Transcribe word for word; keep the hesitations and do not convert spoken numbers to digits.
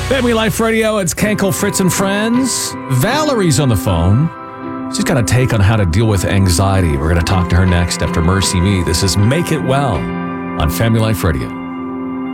Family Life Radio, it's Kenkel, Fritz, and Friends. Valerie's on the phone. She's got a take on how to deal with anxiety. We're going to talk to her next after Mercy Me. This is Make It Well on Family Life Radio.